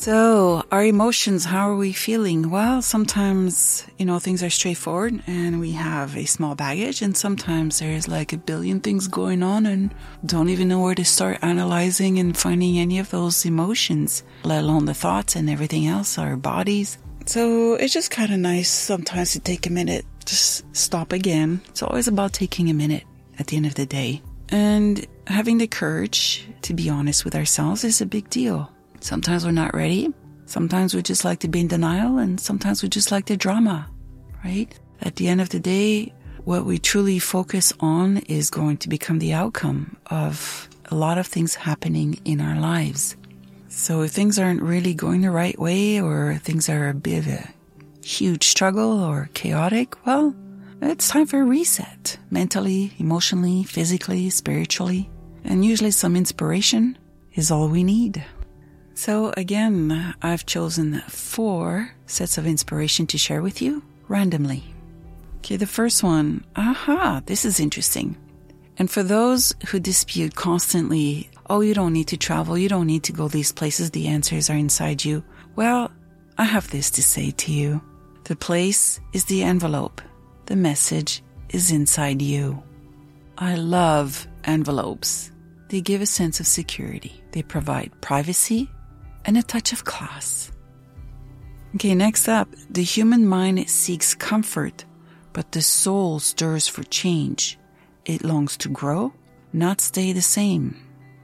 So, our emotions, how are we feeling? Well, sometimes, things are straightforward and we have a small baggage, and sometimes there's like a billion things going on and don't even know where to start analyzing and finding any of those emotions, let alone the thoughts and everything else, our bodies. So, it's just kind of nice sometimes to take a minute, just stop again. It's always about taking a minute at the end of the day. And having the courage to be honest with ourselves is a big deal. Sometimes we're not ready. Sometimes we just like to be in denial, and sometimes we just like the drama, right? At the end of the day, what we truly focus on is going to become the outcome of a lot of things happening in our lives. So if things aren't really going the right way, or things are a bit of a huge struggle or chaotic, well, it's time for a reset. Mentally, emotionally, physically, spiritually. And usually some inspiration is all we need. So again, I've chosen 4 sets of inspiration to share with you randomly. Okay, the first one, this is interesting. And for those who dispute constantly, oh, you don't need to travel, you don't need to go these places, the answers are inside you. Well, I have this to say to you. The place is the envelope. The message is inside you. I love envelopes. They give a sense of security. They provide privacy and a touch of class. Okay, next up, the human mind seeks comfort, but the soul stirs for change. It longs to grow, not stay the same.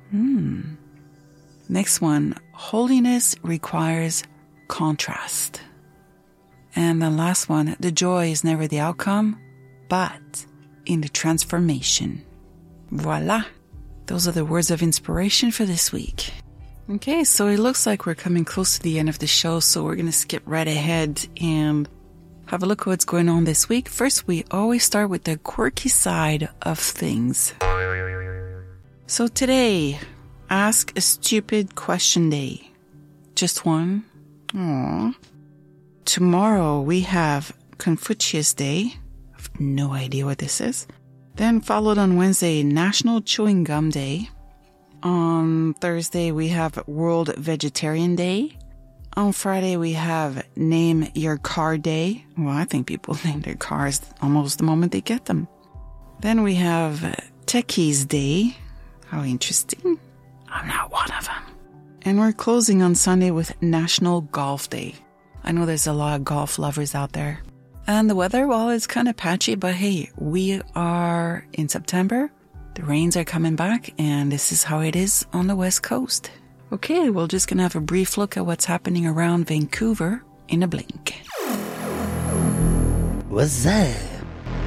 Next one, holiness requires contrast. And the last one, the joy is never the outcome, but in the transformation. Voila! Those are the words of inspiration for this week. Okay, so it looks like we're coming close to the end of the show, so we're going to skip right ahead and have a look at what's going on this week. First, we always start with the quirky side of things. So today, ask a stupid question day. Just one. Aww. Tomorrow, we have Confucius Day. I have no idea what this is. Then followed on Wednesday, National Chewing Gum Day. On Thursday, we have World Vegetarian Day. On Friday, we have Name Your Car Day. Well, I think people name their cars almost the moment they get them. Then we have Techies Day. How interesting. I'm not one of them. And we're closing on Sunday with National Golf Day. I know there's a lot of golf lovers out there. And the weather, well, it's kind of patchy, but hey, we are in September. The rains are coming back, and this is how it is on the West Coast. Okay, we're just going to have a brief look at what's happening around Vancouver in a blink. What's that?